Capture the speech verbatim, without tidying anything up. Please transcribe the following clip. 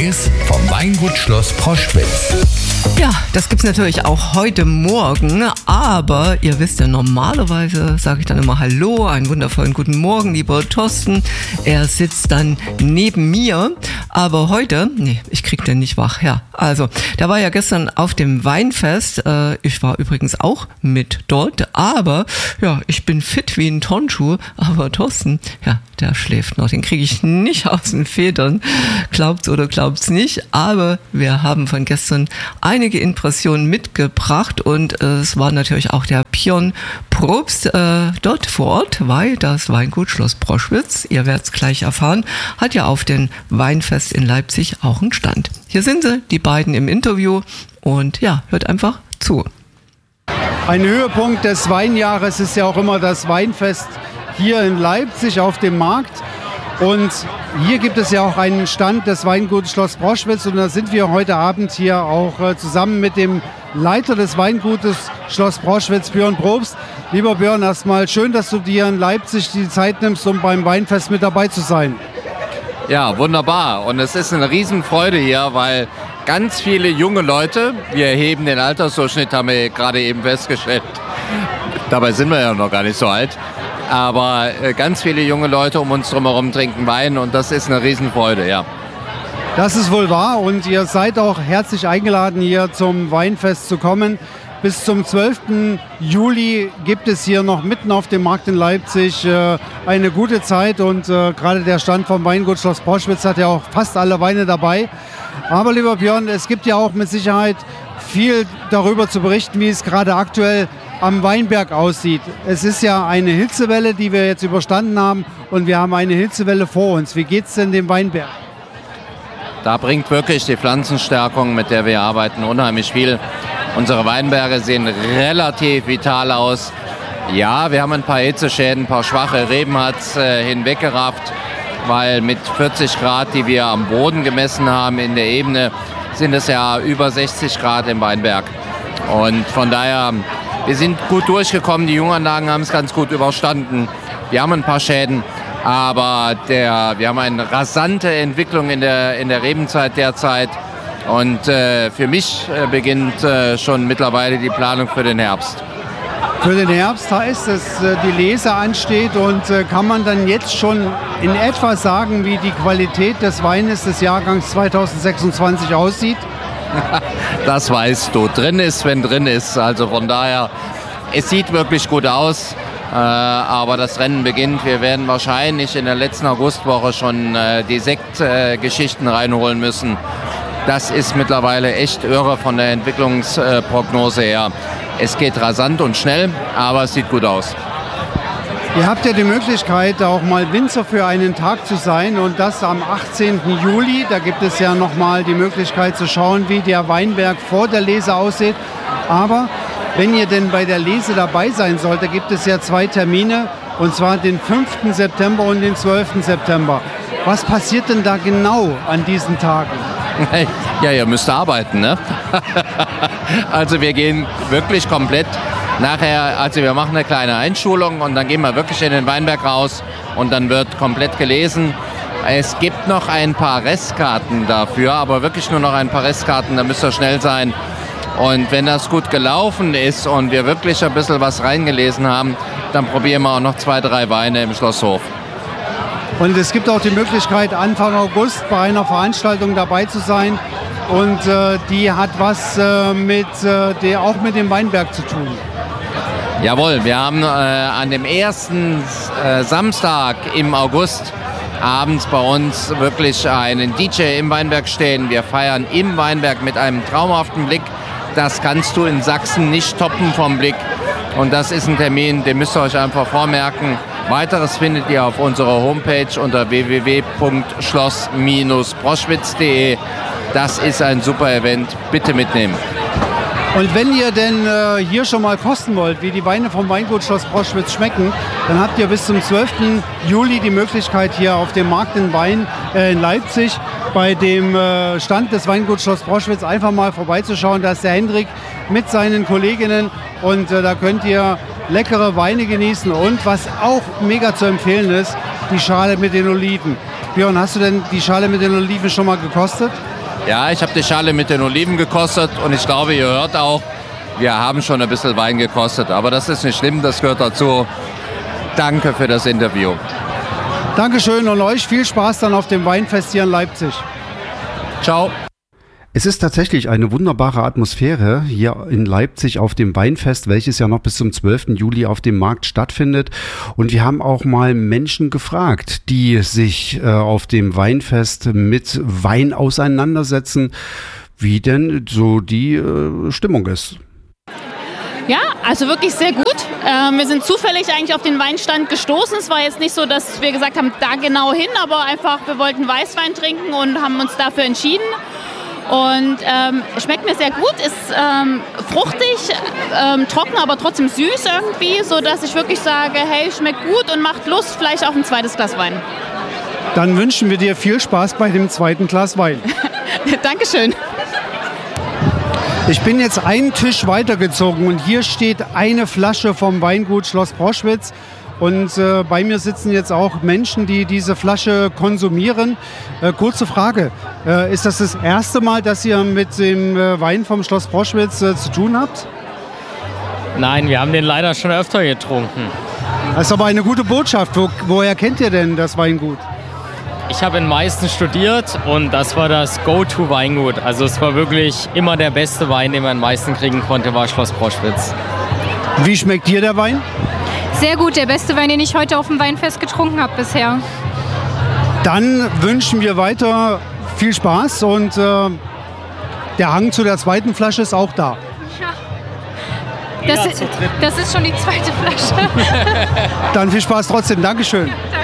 Neues vom Weingut Schloss Proschwitz. Ja, das gibt's natürlich auch heute Morgen, aber ihr wisst ja, normalerweise sage ich dann immer Hallo, einen wundervollen guten Morgen, lieber Thorsten. Er sitzt dann neben mir, aber heute, nee, ich krieg den nicht wach, ja. Also, der war ja gestern auf dem Weinfest, äh, ich war übrigens auch mit dort, aber ja, ich bin fit wie ein Turnschuh, aber Thorsten, ja, der schläft noch, den kriege ich nicht aus den Federn, glaubt's oder glaubt's nicht, aber wir haben von gestern einige Impressionen mitgebracht und äh, es war natürlich auch der Björn Probst äh, dort vor Ort, weil das Weingut Schloss Proschwitz, ihr werdet es gleich erfahren, hat ja auf dem Weinfest in Leipzig auch einen Stand. Hier sind sie, die beiden im Interview und ja, hört einfach zu. Ein Höhepunkt des Weinjahres ist ja auch immer das Weinfest hier in Leipzig auf dem Markt. Und hier gibt es ja auch einen Stand des Weinguts Schloss Proschwitz und da sind wir heute Abend hier auch äh, zusammen mit dem Leiter des Weingutes Schloss Proschwitz, Björn Probst. Lieber Björn, erstmal schön, dass du dir in Leipzig die Zeit nimmst, um beim Weinfest mit dabei zu sein. Ja, wunderbar. Und es ist eine Riesenfreude hier, weil ganz viele junge Leute, wir erheben den Altersdurchschnitt, haben wir gerade eben festgestellt. Dabei sind wir ja noch gar nicht so alt. Aber ganz viele junge Leute um uns drumherum trinken Wein und das ist eine Riesenfreude, ja. Das ist wohl wahr und ihr seid auch herzlich eingeladen, hier zum Weinfest zu kommen. Bis zum zwölften Juli gibt es hier noch mitten auf dem Markt in Leipzig äh, eine gute Zeit und äh, gerade der Stand vom Weingut Schloss Proschwitz hat ja auch fast alle Weine dabei. Aber lieber Björn, es gibt ja auch mit Sicherheit viel darüber zu berichten, wie es gerade aktuell am Weinberg aussieht. Es ist ja eine Hitzewelle, die wir jetzt überstanden haben und wir haben eine Hitzewelle vor uns. Wie geht es denn dem Weinberg? Da bringt wirklich die Pflanzenstärkung, mit der wir arbeiten, unheimlich viel. Unsere Weinberge sehen relativ vital aus. Ja, wir haben ein paar Hitzeschäden, ein paar schwache Reben hat es äh, hinweggerafft, weil mit vierzig Grad, die wir am Boden gemessen haben in der Ebene, sind es ja über sechzig Grad im Weinberg. Und von daher, wir sind gut durchgekommen, die Junganlagen haben es ganz gut überstanden. Wir haben ein paar Schäden, aber der, wir haben eine rasante Entwicklung in der, in der Rebenzeit derzeit. Und äh, für mich äh, beginnt äh, schon mittlerweile die Planung für den Herbst. Für den Herbst heißt es, äh, die Lese ansteht und äh, kann man dann jetzt schon in etwa sagen, wie die Qualität des Weines des Jahrgangs zweitausendsechsundzwanzig aussieht? Das weißt du. Drin ist, wenn drin ist. Also von daher, es sieht wirklich gut aus. Äh, aber das Rennen beginnt. Wir werden wahrscheinlich in der letzten Augustwoche schon äh, die Sektgeschichten äh, reinholen müssen. Das ist mittlerweile echt irre von der Entwicklungsprognose her. Es geht rasant und schnell, aber es sieht gut aus. Ihr habt ja die Möglichkeit, auch mal Winzer für einen Tag zu sein und das am achtzehnten Juli. Da gibt es ja nochmal die Möglichkeit zu schauen, wie der Weinberg vor der Lese aussieht. Aber wenn ihr denn bei der Lese dabei sein sollt, da gibt es ja zwei Termine, und zwar den fünften September und den zwölften September. Was passiert denn da genau an diesen Tagen? Ja, ihr müsst arbeiten, ne? Also wir gehen wirklich komplett nachher, also wir machen eine kleine Einschulung und dann gehen wir wirklich in den Weinberg raus und dann wird komplett gelesen. Es gibt noch ein paar Restkarten dafür, aber wirklich nur noch ein paar Restkarten, da müsst ihr schnell sein. Und wenn das gut gelaufen ist und wir wirklich ein bisschen was reingelesen haben, dann probieren wir auch noch zwei, drei Weine im Schlosshof. Und es gibt auch die Möglichkeit, Anfang August bei einer Veranstaltung dabei zu sein. Und äh, die hat was äh, mit, äh, der, auch mit dem Weinberg zu tun. Jawohl, wir haben äh, an dem ersten äh, Samstag im August abends bei uns wirklich einen D J im Weinberg stehen. Wir feiern im Weinberg mit einem traumhaften Blick. Das kannst du in Sachsen nicht toppen vom Blick. Und das ist ein Termin, den müsst ihr euch einfach vormerken. Weiteres findet ihr auf unserer Homepage unter w w w punkt schloss proschwitz punkt d e. Das ist ein super Event. Bitte mitnehmen. Und wenn ihr denn äh, hier schon mal kosten wollt, wie die Weine vom Weingut Schloss Proschwitz schmecken, dann habt ihr bis zum zwölften Juli die Möglichkeit, hier auf dem Markt in Wein äh, in Leipzig bei dem äh, Stand des Weinguts Schloss Proschwitz einfach mal vorbeizuschauen. Da ist der Hendrik mit seinen Kolleginnen und äh, da könnt ihr leckere Weine genießen und was auch mega zu empfehlen ist, die Schale mit den Oliven. Björn, hast du denn die Schale mit den Oliven schon mal gekostet? Ja, ich habe die Schale mit den Oliven gekostet und ich glaube, ihr hört auch, wir haben schon ein bisschen Wein gekostet. Aber das ist nicht schlimm, das gehört dazu. Danke für das Interview. Dankeschön und euch viel Spaß dann auf dem Weinfest hier in Leipzig. Ciao. Es ist tatsächlich eine wunderbare Atmosphäre hier in Leipzig auf dem Weinfest, welches ja noch bis zum zwölften Juli auf dem Markt stattfindet. Und wir haben auch mal Menschen gefragt, die sich äh, auf dem Weinfest mit Wein auseinandersetzen, wie denn so die äh, Stimmung ist. Ja, also wirklich sehr gut. Ähm, wir sind zufällig eigentlich auf den Weinstand gestoßen. Es war jetzt nicht so, dass wir gesagt haben, da genau hin, aber einfach, wir wollten Weißwein trinken und haben uns dafür entschieden. Und ähm, schmeckt mir sehr gut, ist ähm, fruchtig, ähm, trocken, aber trotzdem süß irgendwie, sodass ich wirklich sage, hey, schmeckt gut und macht Lust, vielleicht auf ein zweites Glas Wein. Dann wünschen wir dir viel Spaß bei dem zweiten Glas Wein. Dankeschön. Ich bin jetzt einen Tisch weitergezogen und hier steht eine Flasche vom Weingut Schloss Proschwitz. Und äh, bei mir sitzen jetzt auch Menschen, die diese Flasche konsumieren. Äh, kurze Frage, äh, ist das das erste Mal, dass ihr mit dem äh, Wein vom Schloss Proschwitz äh, zu tun habt? Nein, wir haben den leider schon öfter getrunken. Das ist aber eine gute Botschaft. Wo, woher kennt ihr denn das Weingut? Ich habe in Meißen studiert und das war das Go-To-Weingut. Also es war wirklich immer der beste Wein, den man in Meißen kriegen konnte, war Schloss Proschwitz. Wie schmeckt dir der Wein? Sehr gut, der beste Wein, den ich heute auf dem Weinfest getrunken habe bisher. Dann wünschen wir weiter viel Spaß und äh, der Hang zu der zweiten Flasche ist auch da. Ja. Das, ist, das ist schon die zweite Flasche. Dann viel Spaß trotzdem. Dankeschön.